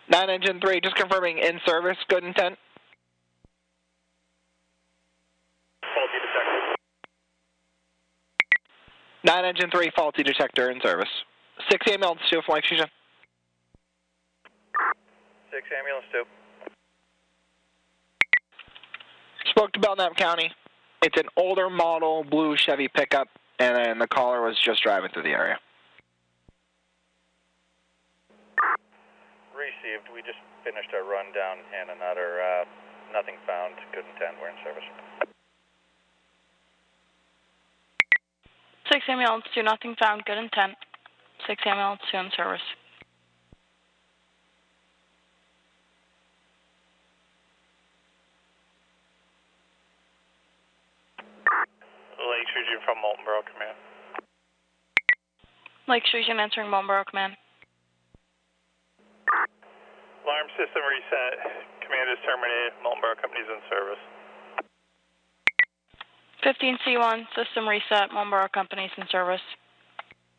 9 Engine 3, just confirming in service, good intent. Faulty detector. 9 Engine 3, faulty detector in service. 6 ambulance 2 from Lake Shusha. 6 ambulance 2. Spoke to Belknap County. It's an older model blue Chevy pickup, and then the caller was just driving through the area. Received. We just finished our rundown and another nothing found. Good intent. We're in service. 6 ambulance 2, nothing found. Good intent. 6 ambulance 2 in service. Lake Shusha from Molten Borough Command. Lake Shusha answering Molten Borough Command. Alarm system reset. Command is terminated. Molten Borough Company's in service. 15C1, system reset. Molten Borough Company's in service.